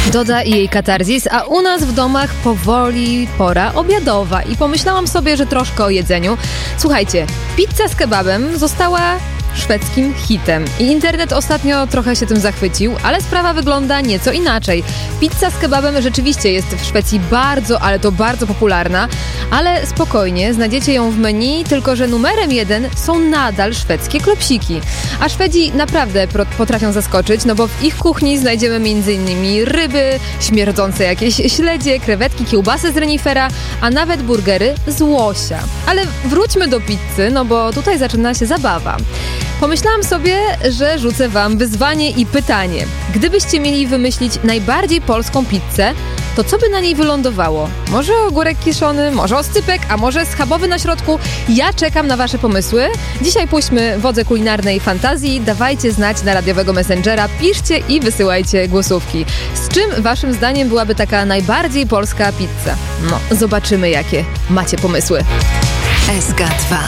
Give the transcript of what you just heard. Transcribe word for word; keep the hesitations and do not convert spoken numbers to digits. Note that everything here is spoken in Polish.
Doda i jej katarzis, a u nas w domach powoli pora obiadowa i pomyślałam sobie, że troszkę o jedzeniu. Słuchajcie, pizza z kebabem została szwedzkim hitem i internet ostatnio trochę się tym zachwycił, ale sprawa wygląda nieco inaczej. Pizza z kebabem rzeczywiście jest w Szwecji bardzo, ale to bardzo popularna, ale spokojnie, znajdziecie ją w menu, tylko że numerem jeden są nadal szwedzkie klopsiki. A Szwedzi naprawdę potrafią zaskoczyć, no bo w ich kuchni znajdziemy m.in. ryby, śmierdzące jakieś śledzie, krewetki, kiełbasy z renifera, a nawet burgery z łosia. Ale wróćmy do pizzy, no bo tutaj zaczyna się zabawa. Pomyślałam sobie, że rzucę wam wyzwanie i pytanie. Gdybyście mieli wymyślić najbardziej polską pizzę, to co by na niej wylądowało? Może ogórek kiszony, może oscypek, a może schabowy na środku? Ja czekam na wasze pomysły. Dzisiaj puśćmy wodze kulinarnej fantazji. Dawajcie znać na radiowego Messengera, piszcie i wysyłajcie głosówki. Z czym waszym zdaniem byłaby taka najbardziej polska pizza? No, zobaczymy, jakie macie pomysły. S K dwa.